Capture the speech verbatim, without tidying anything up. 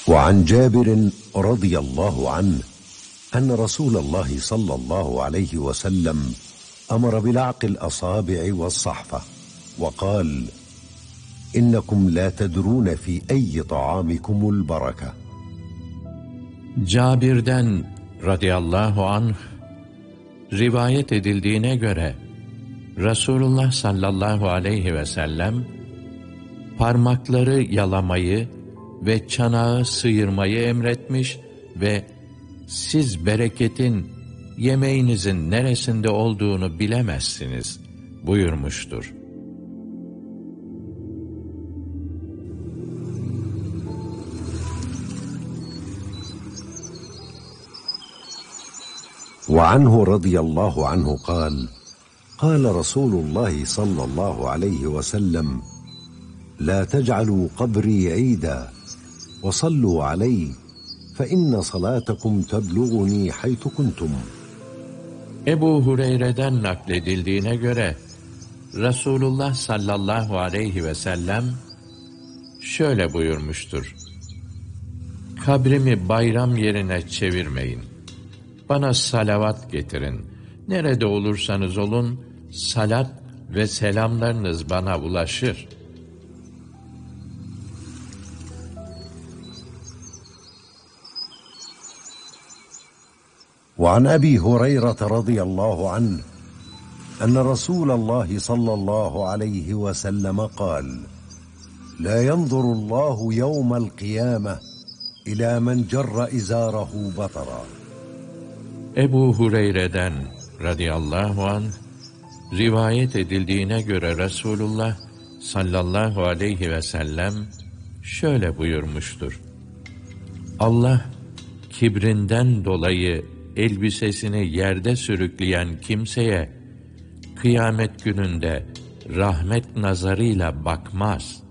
وعن جابر رضي الله عنه أن رسول الله صلى الله عليه وسلم أمر بلعق الأصابع والصحفة وقال: إنكم لا تدرون في أي طعامكم البركة. Cabir'den radıyallahu anh rivayet edildiğine göre Resulullah sallallahu aleyhi ve sellem parmakları yalamayı ve çanağı sıyırmayı emretmiş ve siz bereketin yemeğinizin neresinde olduğunu bilemezsiniz buyurmuştur. وعنه رضي الله عنه قال: قال رسول الله صلى الله عليه وسلم: لا تجعلوا قبري عيدا وصلوا علي فإن صلاتكم تبلغني حيث كنتم. Ebu Hureyre'den nakledildiğine göre Resulullah sallallahu aleyhi ve sellem şöyle buyurmuştur: Kabrimi bayram yerine çevirmeyin. Bana salavat getirin. Nerede olursanız olun, salat ve selamlarınız bana ulaşır. وعن أبي هريرة رضي الله عنه أن رسول الله صلى الله عليه وسلم قال: لا ينظر الله يوم القيامة إلى من جر إزاره بطرا. Ebu Hureyre'den radıyallahu anh rivayet edildiğine göre Resulullah sallallahu aleyhi ve sellem şöyle buyurmuştur: Allah kibrinden dolayı elbisesini yerde sürükleyen kimseye kıyamet gününde rahmet nazarıyla bakmaz.